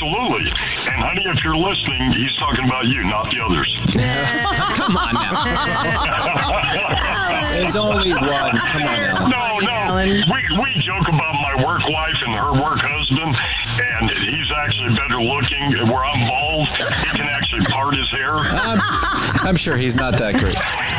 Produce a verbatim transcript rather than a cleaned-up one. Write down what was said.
absolutely. And honey, if you're listening, he's talking about you, not the others. Come on now. There's only one. Come on now. No, no. We, we joke about my work wife and her work husband, and he's actually better looking. Where I'm bald, he can actually part his hair. I'm, I'm sure he's not that great.